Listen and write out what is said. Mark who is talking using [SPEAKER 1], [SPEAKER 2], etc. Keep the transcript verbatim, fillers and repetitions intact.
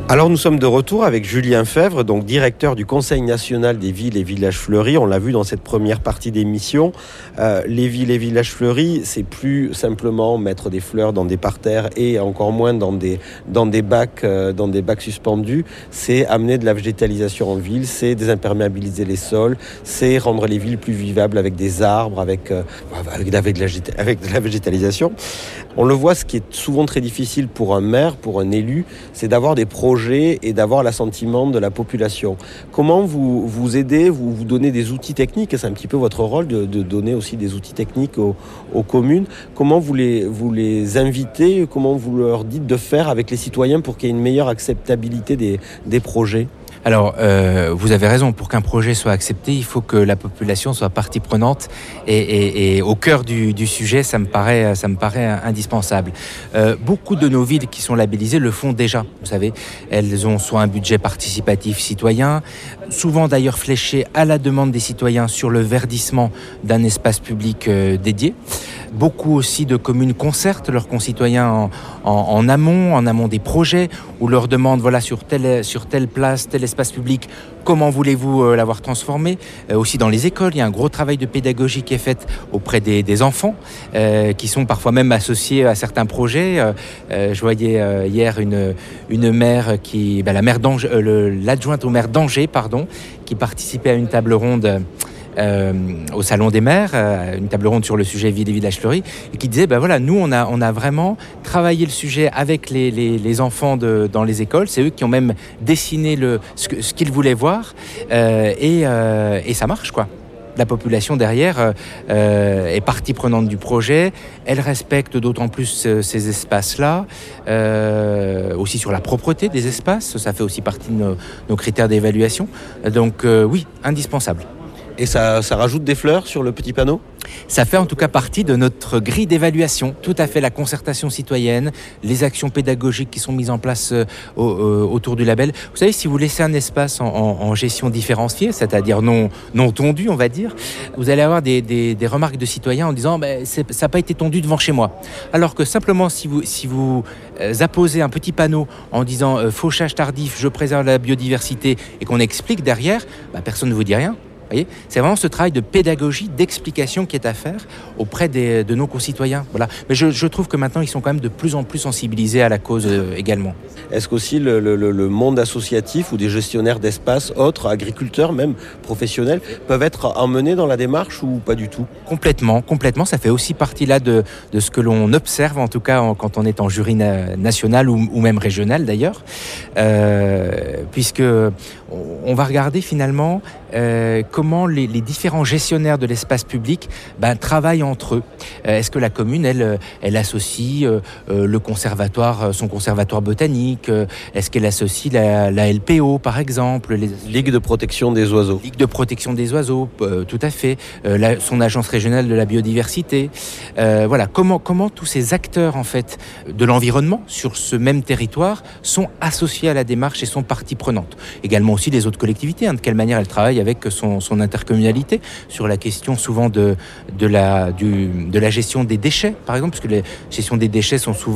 [SPEAKER 1] Alors nous sommes de retour avec Julien Fèvre, donc directeur du Conseil national des villes et villages fleuris. On l'a vu dans cette première partie d'émission. Euh, les villes et villages fleuris, c'est plus simplement mettre des fleurs dans des parterres et encore moins dans des, dans des bacs, euh, dans des bacs suspendus. C'est amener de la végétalisation en ville, c'est désimperméabiliser les sols, c'est rendre les villes plus vivables avec des arbres, avec, euh, avec, avec, de la, avec de la végétalisation. On le voit, ce qui est souvent très difficile pour un maire, pour un élu, c'est d'avoir des projets et d'avoir l'assentiment de la population. Comment vous vous aidez, vous vous donnez des outils techniques, c'est un petit peu votre rôle de, de donner aussi des outils techniques aux, aux communes. Comment vous les, vous les invitez, comment vous leur dites de faire avec les citoyens pour qu'il y ait une meilleure acceptabilité des, des projets ?
[SPEAKER 2] Alors, euh, vous avez raison, pour qu'un projet soit accepté, il faut que la population soit partie prenante et, et, et au cœur du, du sujet, ça me paraît, ça me paraît indispensable. Euh, beaucoup de nos villes qui sont labellisées le font déjà, vous savez. Elles ont soit un budget participatif citoyen, souvent d'ailleurs fléché à la demande des citoyens sur le verdissement d'un espace public euh, dédié. Beaucoup aussi de communes concertent leurs concitoyens en, en, en amont, en amont des projets, ou leur demandent, voilà, sur telle, sur telle place, tel espace public, comment voulez-vous euh, l'avoir transformé ? euh, Aussi dans les écoles, il y a un gros travail de pédagogie qui est fait auprès des, des enfants, euh, qui sont parfois même associés à certains projets. Euh, euh, je voyais euh, hier une, une mère, qui, ben, la maire d'Angers, euh, le, l'adjointe au maire d'Angers, pardon, qui participait à une table ronde Euh, au Salon des maires, euh, une table ronde sur le sujet ville et village fleuris, et qui disait, ben voilà, nous on a, on a vraiment travaillé le sujet avec les, les, les enfants de, dans les écoles, c'est eux qui ont même dessiné le, ce, que, ce qu'ils voulaient voir, euh, et, euh, et ça marche quoi. La population derrière euh, est partie prenante du projet, elle respecte d'autant plus euh, ces espaces-là, euh, aussi sur la propreté des espaces, ça fait aussi partie de nos, nos critères d'évaluation, donc euh, oui, indispensable.
[SPEAKER 1] Et ça, ça rajoute des fleurs sur le petit panneau ?
[SPEAKER 2] Ça fait en tout cas partie de notre grille d'évaluation, tout à fait, la concertation citoyenne, les actions pédagogiques qui sont mises en place euh, au, euh, autour du label. Vous savez, si vous laissez un espace en, en, en gestion différenciée, c'est-à-dire non, non tondu, on va dire, vous allez avoir des, des, des remarques de citoyens en disant bah, « ça n'a pas été tondu devant chez moi ». Alors que simplement, si vous, si vous euh, apposez un petit panneau en disant euh, « fauchage tardif, je préserve la biodiversité » et qu'on explique derrière, bah, personne ne vous dit rien. Voyez, c'est vraiment ce travail de pédagogie, d'explication qui est à faire auprès des, de nos concitoyens. Voilà. Mais je, je trouve que maintenant, ils sont quand même de plus en plus sensibilisés à la cause euh, également.
[SPEAKER 1] Est-ce qu'aussi le, le, le monde associatif ou des gestionnaires d'espace, autres, agriculteurs, même professionnels, peuvent être emmenés dans la démarche ou pas du tout ?
[SPEAKER 2] Complètement, complètement. Ça fait aussi partie là de, de ce que l'on observe, en tout cas en, quand on est en jury na- national ou, ou même régional d'ailleurs, euh, puisque on, on va regarder finalement euh, comment les, les différents gestionnaires de l'espace public ben, travaillent entre eux. Euh, est-ce que la commune, elle, elle associe euh, le conservatoire, son conservatoire botanique ? euh, Est-ce qu'elle associe la, la L P O, par exemple, les...
[SPEAKER 1] Ligue de protection des oiseaux.
[SPEAKER 2] Ligue de protection des oiseaux, euh, tout à fait. Euh, la, son agence régionale de la biodiversité. Euh, voilà, comment, comment tous ces acteurs en fait de l'environnement sur ce même territoire sont associés à la démarche et sont partie prenante. Également aussi les autres collectivités, hein, de quelle manière elles travaillent avec son, son intercommunalité sur la question souvent de, de, la, du, de la gestion des déchets, par exemple, parce que la gestion des déchets sont souvent